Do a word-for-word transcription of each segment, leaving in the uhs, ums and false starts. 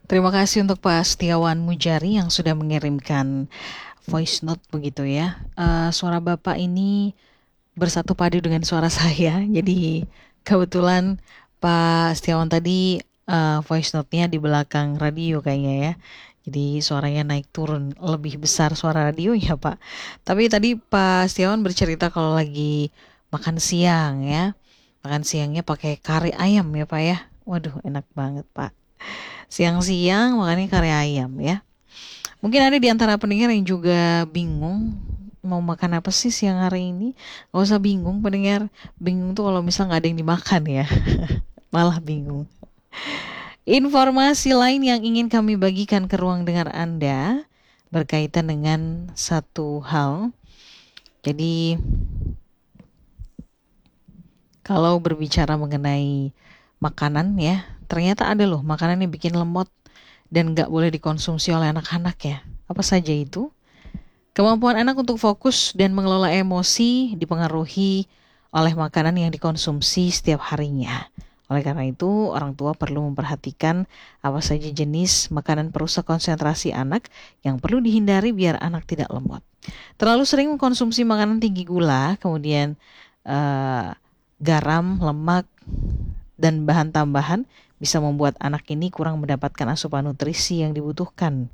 Terima kasih untuk Pak Setiawan Mujari yang sudah mengirimkan voice note begitu ya. Eh, suara Bapak ini bersatu padu dengan suara saya. Jadi kebetulan Pak Setiawan tadi eh, voice note-nya di belakang radio kayaknya ya. Jadi suaranya naik turun lebih besar suara radionya Pak. Tapi tadi Pak Setiawan bercerita kalau lagi makan siang ya. Makan siangnya pakai kari ayam ya Pak ya. Waduh enak banget Pak. Siang-siang makannya kari ayam ya. Mungkin ada di antara pendengar yang juga bingung mau makan apa sih siang hari ini. Gak usah bingung pendengar. Bingung tuh kalau misal nggak ada yang dimakan ya. Malah bingung. Informasi lain yang ingin kami bagikan ke ruang dengar Anda berkaitan dengan satu hal. Jadi kalau berbicara mengenai makanan ya, ternyata ada loh makanan yang bikin lemot dan nggak boleh dikonsumsi oleh anak-anak ya. Apa saja itu? Kemampuan anak untuk fokus dan mengelola emosi dipengaruhi oleh makanan yang dikonsumsi setiap harinya. Oleh karena itu, orang tua perlu memperhatikan apa saja jenis makanan perusak konsentrasi anak yang perlu dihindari biar anak tidak lemot. Terlalu sering mengkonsumsi makanan tinggi gula, kemudian eh, garam, lemak, dan bahan tambahan bisa membuat anak ini kurang mendapatkan asupan nutrisi yang dibutuhkan.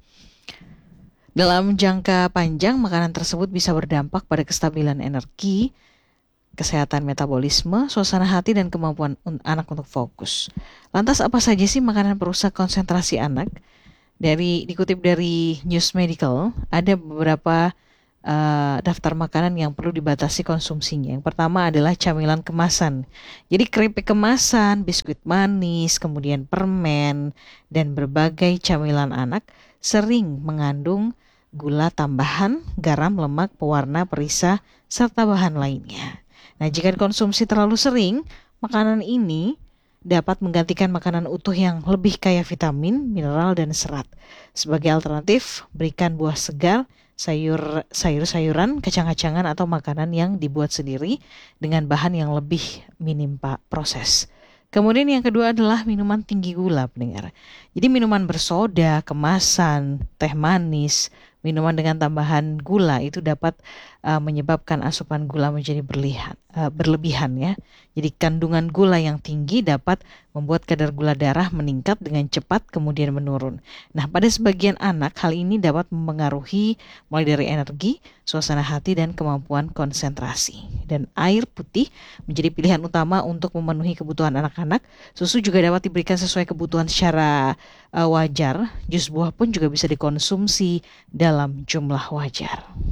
Dalam jangka panjang, makanan tersebut bisa berdampak pada kestabilan energi, kesehatan metabolisme, suasana hati, dan kemampuan anak untuk fokus. Lantas apa saja sih makanan perusak konsentrasi anak? Dari dikutip dari News Medical, ada beberapa uh, daftar makanan yang perlu dibatasi konsumsinya. Yang pertama adalah camilan kemasan. Jadi keripik kemasan, biskuit manis, kemudian permen, dan berbagai camilan anak sering mengandung gula tambahan, garam, lemak, pewarna, perisa, serta bahan lainnya. Nah, jika dikonsumsi terlalu sering, makanan ini dapat menggantikan makanan utuh yang lebih kaya vitamin, mineral, dan serat. Sebagai alternatif, berikan buah segar, sayur sayur-sayuran, kacang-kacangan atau makanan yang dibuat sendiri dengan bahan yang lebih minim proses. Kemudian yang kedua adalah minuman tinggi gula, pendengar. Jadi minuman bersoda, kemasan, teh manis, minuman dengan tambahan gula itu dapat uh, menyebabkan asupan gula menjadi berlebihan, uh, berlebihan ya. Jadi kandungan gula yang tinggi dapat membuat kadar gula darah meningkat dengan cepat kemudian menurun. Nah, pada sebagian anak hal ini dapat mempengaruhi mulai dari energi, suasana hati, dan kemampuan konsentrasi. Dan air putih menjadi pilihan utama untuk memenuhi kebutuhan anak-anak. Susu juga dapat diberikan sesuai kebutuhan secara uh, wajar. Jus buah pun juga bisa dikonsumsi dalam jumlah wajar.